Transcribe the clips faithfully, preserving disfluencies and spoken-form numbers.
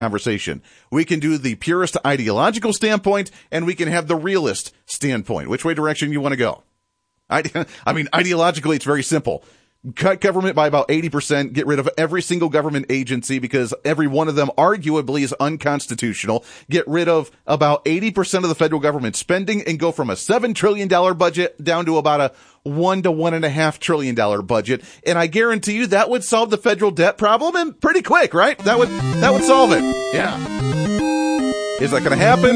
conversation. We can do the purest ideological standpoint, and we can have the realist standpoint. Which way direction you want to go? I, I mean, ideologically, it's very simple. Cut government by about eighty percent, get rid of every single government agency because every one of them arguably is unconstitutional, get rid of about eighty percent of the federal government spending and go from a seven trillion dollars budget down to about a one to one and a half trillion dollar budget. And I guarantee you that would solve the federal debt problem and pretty quick, right? That would, that would solve it. Yeah. Is that going to happen?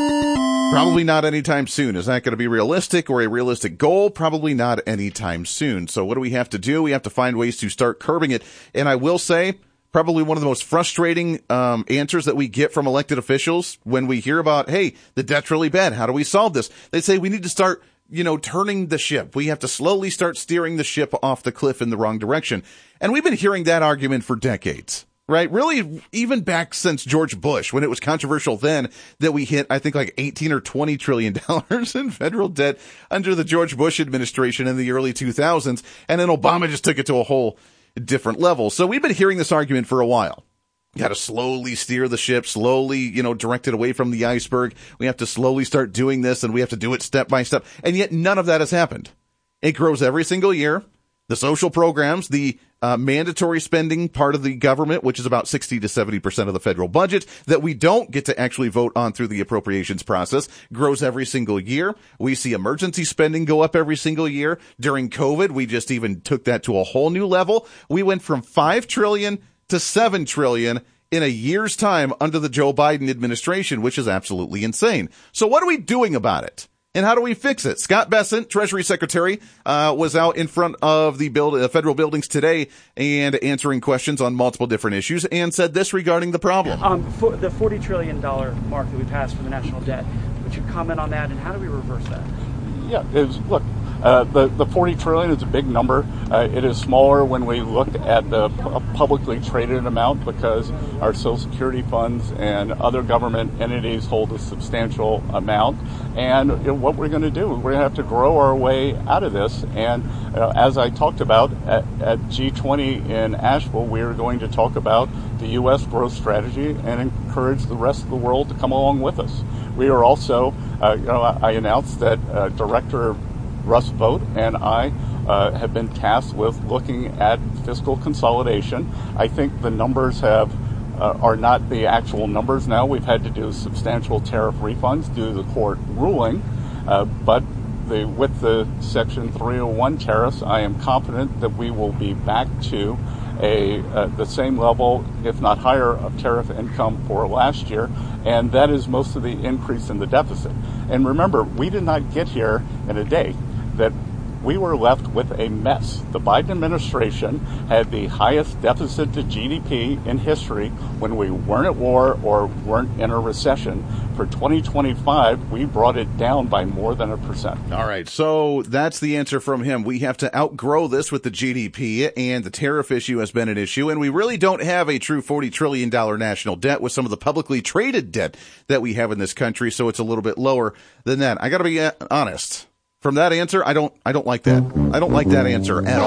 Probably not anytime soon. Is that going to be realistic or a realistic goal? Probably not anytime soon. So what do we have to do? We have to find ways to start curbing it. And I will say, probably one of the most frustrating um, answers that we get from elected officials when we hear about, hey, the debt's really bad. How do we solve this? They say we need to start, you know, turning the ship. We have to slowly start steering the ship off the cliff in the wrong direction. And we've been hearing that argument for decades. Right? Really, even back since George Bush, when it was controversial then that we hit, I think, like eighteen or twenty trillion dollars in federal debt under the George Bush administration in the early two thousands. And then Obama just took it to a whole different level. So we've been hearing this argument for a while. You got to slowly steer the ship, slowly, you know, direct it away from the iceberg. We have to slowly start doing this, and we have to do it step by step. And yet none of that has happened. It grows every single year. The social programs, the uh, mandatory spending part of the government, which is about sixty to seventy percent of the federal budget that we don't get to actually vote on through the appropriations process, grows every single year. We see emergency spending go up every single year. During COVID, we just even took that to a whole new level. We went from five trillion dollars to seven trillion dollars in a year's time under the Joe Biden administration, which is absolutely insane. So what are we doing about it? And how do we fix it? Scott Bessent, Treasury Secretary, uh, was out in front of the build, uh, federal buildings today and answering questions on multiple different issues and said this regarding the problem. Um, for the forty trillion dollars mark that we passed for the national debt, would you comment on that and how do we reverse that? Yeah, it's, look, uh, the, the forty trillion dollars is a big number. Uh, it is smaller when we look at the pu- publicly traded amount because our Social Security funds and other government entities hold a substantial amount. And you know, what we're going to do, we're going to have to grow our way out of this. And uh, as I talked about at, at G twenty in Asheville, we are going to talk about the U S growth strategy and encourage the rest of the world to come along with us. We are also, uh, you know, I announced that uh, Director Russ Vought and I uh, have been tasked with looking at fiscal consolidation. I think the numbers have uh, are not the actual numbers now. We've had to do substantial tariff refunds due to the court ruling, uh, but the, with the Section three oh one tariffs, I am confident that we will be back to a uh, the same level, if not higher, of tariff income for last year, and that is most of the increase in the deficit. And remember, we did not get here in a day. That we were left with a mess. The Biden administration had the highest deficit to G D P in history when we weren't at war or weren't in a recession. For twenty twenty-five, we brought it down by more than a percent. All right, so that's the answer from him. We have to outgrow this with the G D P, and the tariff issue has been an issue, and we really don't have a true forty trillion dollars national debt with some of the publicly traded debt that we have in this country, so it's a little bit lower than that. I got to be honest. From that answer, I don't, I don't like that. I don't like that answer at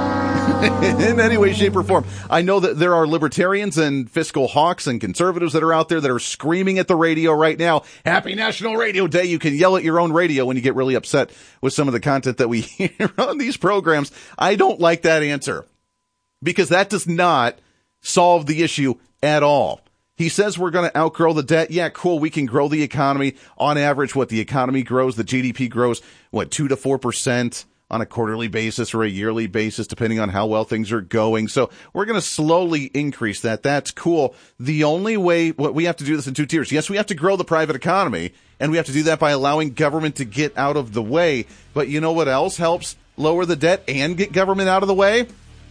all. In any way, shape, or form. I know that there are libertarians and fiscal hawks and conservatives that are out there that are screaming at the radio right now. Happy National Radio Day. You can yell at your own radio when you get really upset with some of the content that we hear on these programs. I don't like that answer because that does not solve the issue at all. He says we're going to outgrow the debt. Yeah, cool. We can grow the economy. On average, what the economy grows, the G D P grows, what, two to four percent on a quarterly basis or a yearly basis, depending on how well things are going. So we're going to slowly increase that. That's cool. The only way, what we have to do this in two tiers. Yes, we have to grow the private economy, and we have to do that by allowing government to get out of the way. But you know what else helps lower the debt and get government out of the way?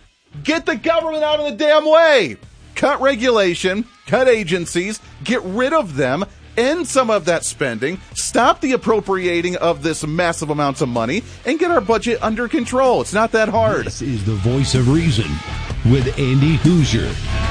Get the government out of the damn way. Cut regulation, cut agencies, get rid of them, end some of that spending, stop the appropriating of this massive amounts of money, and get our budget under control. It's not that hard. This is the Voice of Reason with Andy Hoosier.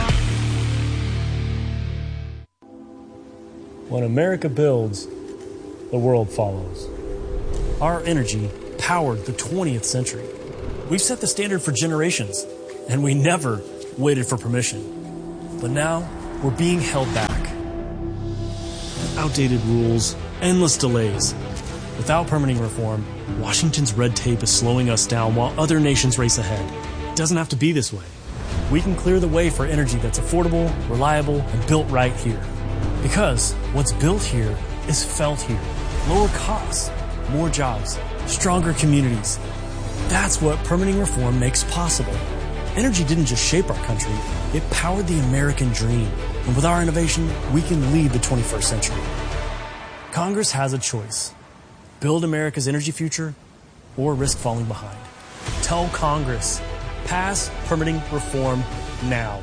When America builds, the world follows. Our energy powered the twentieth century. We've set the standard for generations, and we never waited for permission. But now, we're being held back. Outdated rules, endless delays. Without permitting reform, Washington's red tape is slowing us down while other nations race ahead. It doesn't have to be this way. We can clear the way for energy that's affordable, reliable, and built right here. Because what's built here is felt here. Lower costs, more jobs, stronger communities. That's what permitting reform makes possible. Energy didn't just shape our country, it powered the American dream. And with our innovation, we can lead the twenty-first century. Congress has a choice. Build America's energy future or risk falling behind. Tell Congress, pass permitting reform now.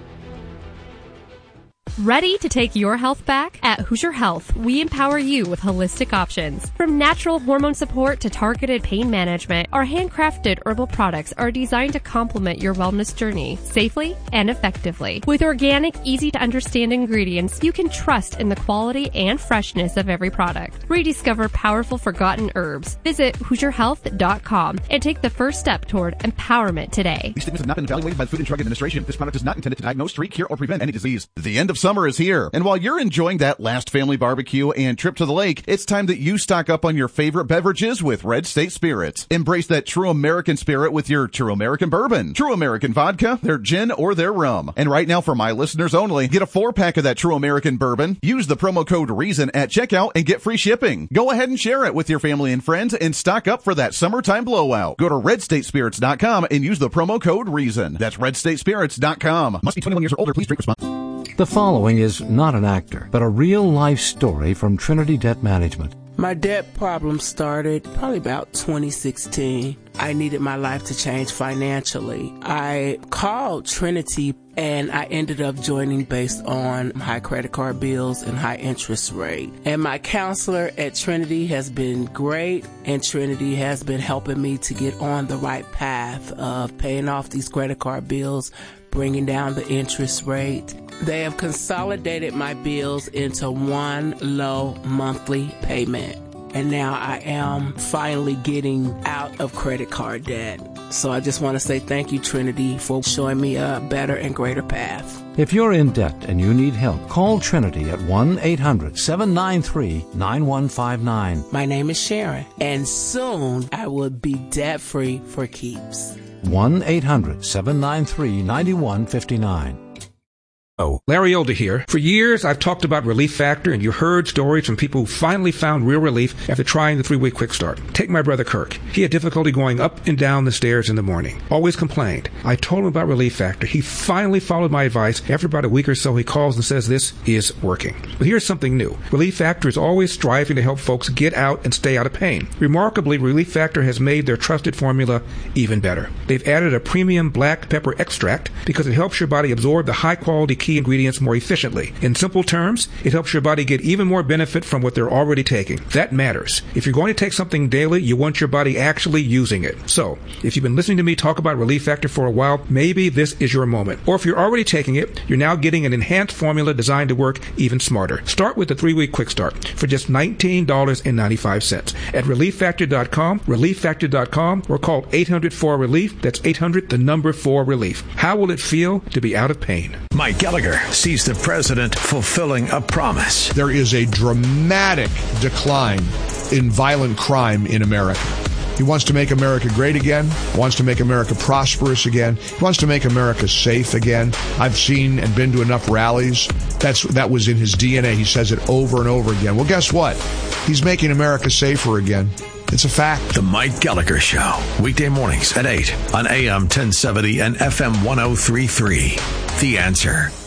Ready to take your health back? At Hoosier Health, we empower you with holistic options. From natural hormone support to targeted pain management, our handcrafted herbal products are designed to complement your wellness journey safely and effectively. With organic, easy-to-understand ingredients, you can trust in the quality and freshness of every product. Rediscover powerful forgotten herbs. Visit Hoosier Health dot com and take the first step toward empowerment today. These statements have not been evaluated by the Food and Drug Administration. This product is not intended to diagnose, treat, cure, or prevent any disease. The end of summer is here, and while you're enjoying that last family barbecue and trip to the lake, it's time that you stock up on your favorite beverages with Red State Spirits. Embrace that true American spirit with your True American Bourbon, True American Vodka, their gin, or their rum. And right now, for my listeners only, get a four-pack of that True American Bourbon, use the promo code REASON at checkout, and get free shipping. Go ahead and share it with your family and friends and stock up for that summertime blowout. Go to red state spirits dot com and use the promo code REASON. That's red state spirits dot com. Must be twenty-one years or older. Please drink responsibly. The following is not an actor, but a real-life story from Trinity Debt Management. My debt problem started probably about twenty sixteen. I needed my life to change financially. I called Trinity and I ended up joining based on high credit card bills and high interest rate. And my counselor at Trinity has been great, and Trinity has been helping me to get on the right path of paying off these credit card bills, bringing down the interest rate. They have consolidated my bills into one low monthly payment. And now I am finally getting out of credit card debt. So I just want to say thank you, Trinity, for showing me a better and greater path. If you're in debt and you need help, call Trinity at one eight hundred seven nine three nine one five nine. My name is Sharon, and soon I will be debt-free for keeps. one eight hundred seven nine three nine one five nine. Oh, Larry Elder here. For years, I've talked about Relief Factor, and you heard stories from people who finally found real relief after trying the three-week quick start. Take my brother Kirk. He had difficulty going up and down the stairs in the morning. Always complained. I told him about Relief Factor. He finally followed my advice. After about a week or so, he calls and says this is working. But here's something new. Relief Factor is always striving to help folks get out and stay out of pain. Remarkably, Relief Factor has made their trusted formula even better. They've added a premium black pepper extract because it helps your body absorb the high-quality key ingredients more efficiently. In simple terms, it helps your body get even more benefit from what they're already taking. That matters. If you're going to take something daily, you want your body actually using it. So, if you've been listening to me talk about Relief Factor for a while, maybe this is your moment. Or if you're already taking it, you're now getting an enhanced formula designed to work even smarter. Start with the three-week quick start for just nineteen dollars and ninety-five cents at relief factor dot com, relief factor dot com, or call eight hundred four relief. That's eight hundred, the number four relief. How will it feel to be out of pain? Mike Gallagher sees the president fulfilling a promise. There is a dramatic decline in violent crime in America. He wants to make America great again, wants to make America prosperous again, he wants to make America safe again. I've seen and been to enough rallies. That's that was in his D N A. He says it over and over again. Well, guess what? He's making America safer again. It's a fact. The Mike Gallagher Show, weekday mornings at eight on A M ten seventy and F M ten thirty-three. The Answer.